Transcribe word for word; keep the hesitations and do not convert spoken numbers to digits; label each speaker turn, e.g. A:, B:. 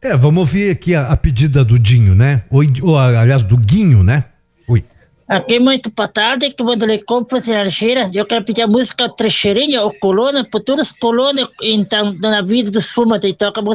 A: É, vamos ouvir aqui a, a pedida do Dinho, né? Ou, ou, aliás, do Guinho, né? Oi.
B: Aqui muito boa tarde, que Vanderlei Compras em Algeira. Eu quero pedir a música Trecheirinha ou Colônia, por todas as colônias então, na vida dos fumadores. Então, a música